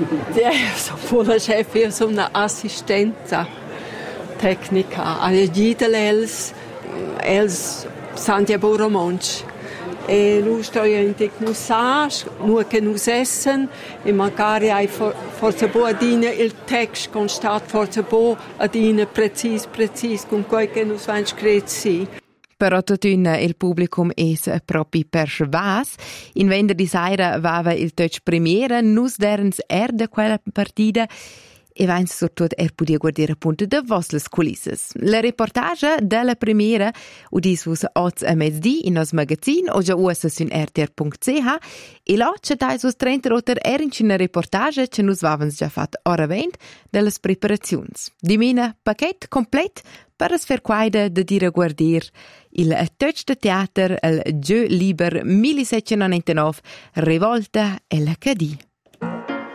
Sono la chef, io sono un'assistenza tecnica alle Gidel els Santiago Romansch. E noi stiamo in tecnosage, noi che noi essen, e magari hai forse può adine il text constat, forse può adine precis, con quel che noi vanno scritto. Però tutto il pubblico è proprio persuas. In venerdì sera aveva il touch premiera, nus derens da quella partita e va soprattutto podia guardare appunto da vostre colisses. La reportage della premiera udis oggi a mezzodì in nos magazin o già usa su rtr.ch e là c'è dai sus 30 roter erinci una reportage che nus avevamo già fatto ora vent delle preparazioni. Di mina paquet complet per sfer quaida da dire guardir il touch de teater il Jeu Liber 1799 Rivolta e la Cadì.